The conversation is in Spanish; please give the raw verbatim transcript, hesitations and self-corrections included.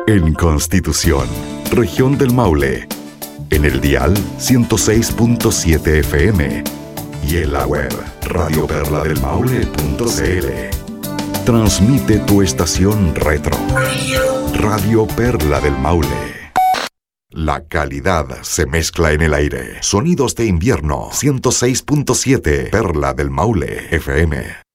En Constitución, región del Maule, en el dial ciento seis punto siete F M y en la web radio perla del maule punto c l. Transmite tu estación retro. Radio Perla del Maule. La calidad se mezcla en el aire. Sonidos de invierno. ciento seis punto siete Perla del Maule F M.